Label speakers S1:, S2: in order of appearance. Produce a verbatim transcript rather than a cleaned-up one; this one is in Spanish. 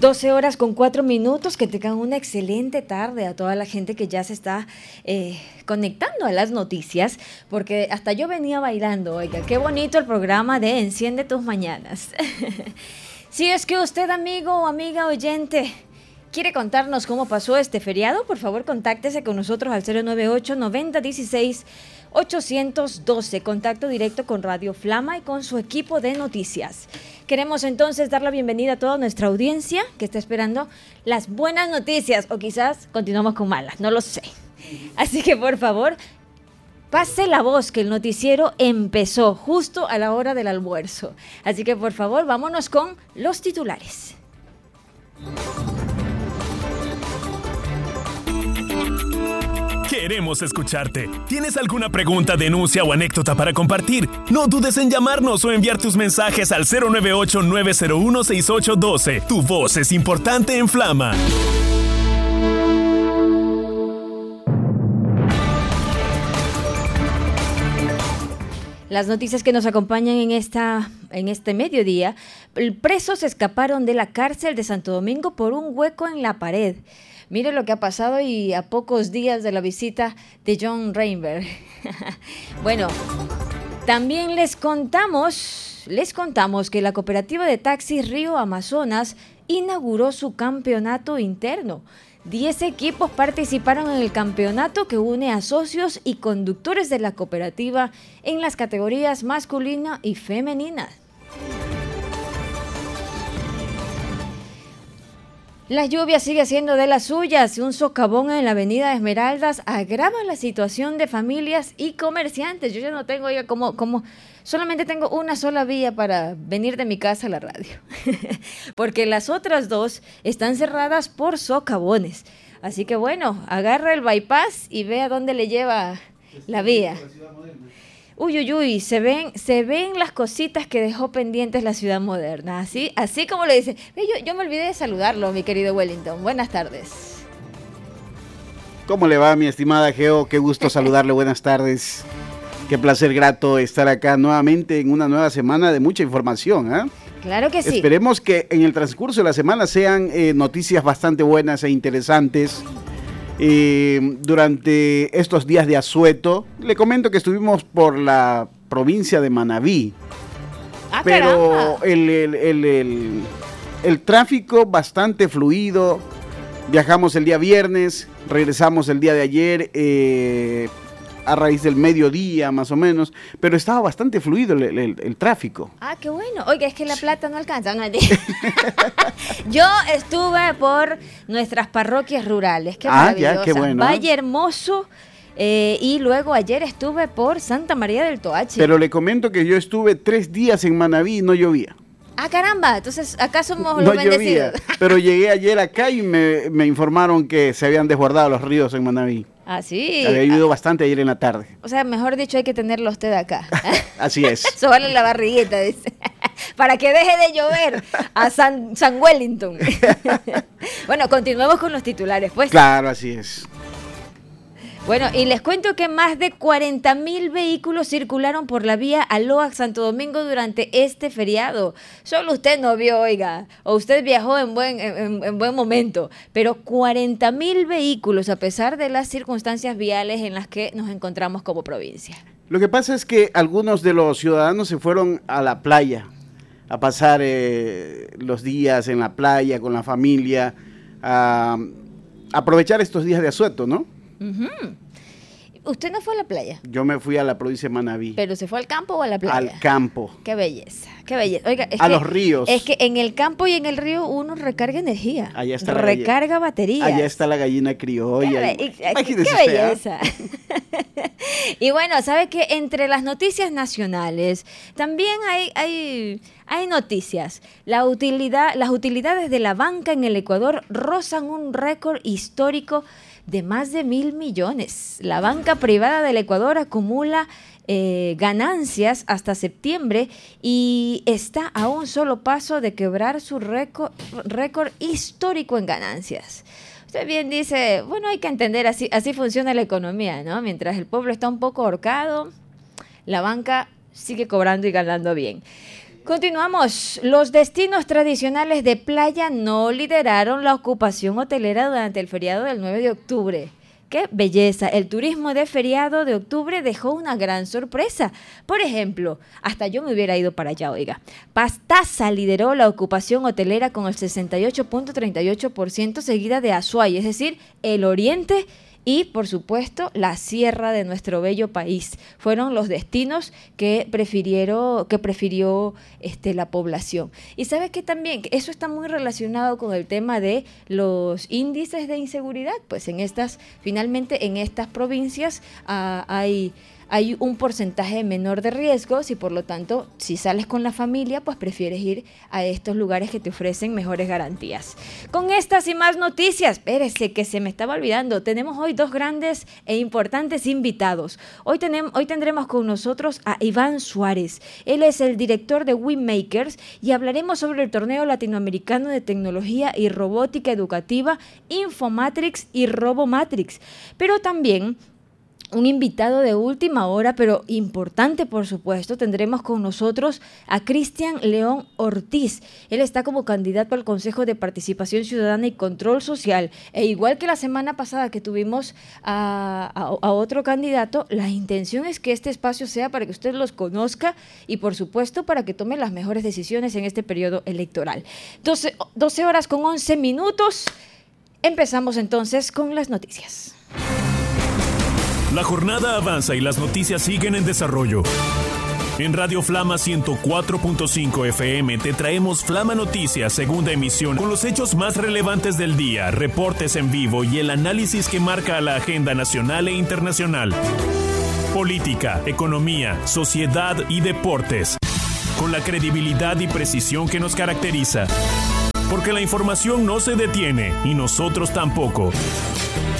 S1: doce horas con cuatro minutos, que tengan una excelente tarde a toda la gente que ya se está eh, conectando a las noticias, porque hasta yo venía bailando, oiga, qué bonito el programa de Enciende tus Mañanas. Si es que usted, amigo o amiga oyente, quiere contarnos cómo pasó este feriado, por favor contáctese con nosotros al cero nueve ocho, noventa dieciséis, ochocientos doce, contacto directo con Radio Flama y con su equipo de noticias. Queremos entonces dar la bienvenida a toda nuestra audiencia que está esperando las buenas noticias, o quizás continuamos con malas, no lo sé. Así que por favor, pase la voz que el noticiero empezó justo a la hora del almuerzo. Así que por favor, vámonos con los titulares.
S2: Queremos escucharte. ¿Tienes alguna pregunta, denuncia o anécdota para compartir? No dudes en llamarnos o enviar tus mensajes al cero nueve ocho, nueve cero uno, seis ocho uno dos. Tu voz es importante en Flama.
S1: Las noticias que nos acompañan en, esta, en este mediodía. Presos escaparon de la cárcel de Santo Domingo por un hueco en la pared. Mire lo que ha pasado y a pocos días de la visita de John Reinberg. Bueno, también les contamos, les contamos que la cooperativa de taxis Río Amazonas inauguró su campeonato interno. Diez equipos participaron en el campeonato que une a socios y conductores de la cooperativa en las categorías masculina y femenina. La lluvia sigue siendo de las suyas. Un socavón en la avenida Esmeraldas agrava la situación de familias y comerciantes. Yo ya no tengo, oiga, como, como solamente tengo una sola vía para venir de mi casa a la radio. Porque las otras dos están cerradas por socavones. Así que bueno, agarra el bypass y ve a dónde le lleva la vía. Uy, uy, uy, se ven, se ven las cositas que dejó pendientes la ciudad moderna. Así, así como le dice. Yo, yo me olvidé de saludarlo, mi querido Wellington. Buenas tardes.
S3: ¿Cómo le va, mi estimada Geo? Qué gusto saludarle, buenas tardes. Qué placer grato estar acá nuevamente en una nueva semana de mucha información, ¿eh?
S1: Claro que sí.
S3: Esperemos que en el transcurso de la semana sean eh, noticias bastante buenas e interesantes. Eh, durante estos días de asueto, le comento que estuvimos por la provincia de Manabí,
S1: ah,
S3: pero el, el, el, el, el tráfico bastante fluido. Viajamos el día viernes, regresamos el día de ayer, eh, a raíz del mediodía más o menos, pero estaba bastante fluido el, el, el tráfico.
S1: Ah, qué bueno. Oiga, es que la plata no alcanza. No, yo estuve por nuestras parroquias rurales. Qué
S3: ah,
S1: maravillosa.
S3: Ya, qué bueno.
S1: Valle Hermoso. Eh, y luego ayer estuve por Santa María del Toachi.
S3: Pero le comento que yo estuve tres días en Manabí y no llovía.
S1: Ah, caramba, entonces acá somos
S3: no
S1: los bendecidos.
S3: Llovía, pero llegué ayer acá y me, me informaron que se habían desbordado los ríos en Manabí.
S1: Ah, sí.
S3: Había llovido
S1: ah,
S3: bastante ayer en la tarde.
S1: O sea, mejor dicho, hay que tenerlo usted acá.
S3: Así es.
S1: Sobarle la barriguita, dice. Para que deje de llover a San, San Wellington. Bueno, continuemos con los titulares, pues.
S3: Claro, así es.
S1: Bueno, y les cuento que más de cuarenta mil vehículos circularon por la vía Aloac Santo Domingo durante este feriado. Solo usted no vio, oiga, o usted viajó en buen, en, en buen momento, pero cuarenta mil vehículos a pesar de las circunstancias viales en las que nos encontramos como provincia.
S3: Lo que pasa es que algunos de los ciudadanos se fueron a la playa a pasar eh, los días en la playa con la familia, a aprovechar estos días de asueto, ¿no?
S1: Uh-huh. ¿Usted no fue a la playa?
S3: Yo me fui a la provincia de Manabí.
S1: ¿Pero se fue al campo o a la playa?
S3: Al campo.
S1: Qué belleza, qué belleza. Oiga, es
S3: a
S1: que,
S3: los ríos.
S1: Es que en el campo y en el río uno recarga energía.
S3: Allá está
S1: recarga baterías.
S3: Allá está la gallina criolla.
S1: Qué, qué, qué belleza. Y bueno, ¿sabe qué? Entre las noticias nacionales también hay, hay, hay noticias. La utilidad, las utilidades de la banca en el Ecuador rozan un récord histórico de más de mil millones. La banca privada del Ecuador acumula eh, ganancias hasta septiembre y está a un solo paso de quebrar su récord, récord histórico en ganancias. Usted bien dice, bueno, hay que entender, así, así funciona la economía, ¿no? Mientras el pueblo está un poco ahorcado, la banca sigue cobrando y ganando bien. Continuamos. Los destinos tradicionales de playa no lideraron la ocupación hotelera durante el feriado del nueve de octubre. ¡Qué belleza! El turismo de feriado de octubre dejó una gran sorpresa. Por ejemplo, hasta yo me hubiera ido para allá, oiga. Pastaza lideró la ocupación hotelera con el sesenta y ocho punto treinta y ocho por ciento, seguida de Azuay, es decir, el oriente y, por supuesto, la sierra de nuestro bello país. Fueron los destinos que prefirieron, que prefirió este, la población. Y ¿sabes qué también? Eso está muy relacionado con el tema de los índices de inseguridad. Pues en estas, finalmente, en estas provincias uh, hay... hay un porcentaje menor de riesgos y por lo tanto, si sales con la familia, pues prefieres ir a estos lugares que te ofrecen mejores garantías. Con estas y más noticias, espérese que se me estaba olvidando, tenemos hoy dos grandes e importantes invitados. Hoy, tenemos, hoy tendremos con nosotros a Iván Suárez. Él es el director de WeMakers y hablaremos sobre el torneo latinoamericano de tecnología y robótica educativa Infomatrix y Robomatrix. Pero también un invitado de última hora, pero importante por supuesto, tendremos con nosotros a Cristian León Ortiz. Él está como candidato al Consejo de Participación Ciudadana y Control Social. E igual que la semana pasada que tuvimos a, a, a otro candidato, la intención es que este espacio sea para que usted los conozca y por supuesto para que tome las mejores decisiones en este periodo electoral. doce, doce horas con once minutos. Empezamos entonces con las noticias.
S2: La jornada avanza y las noticias siguen en desarrollo. En Radio Flama ciento cuatro punto cinco F M te traemos Flama Noticias, segunda emisión, con los hechos más relevantes del día, reportes en vivo y el análisis que marca a la agenda nacional e internacional. Política, economía, sociedad y deportes, con la credibilidad y precisión que nos caracteriza. Porque la información no se detiene y nosotros tampoco.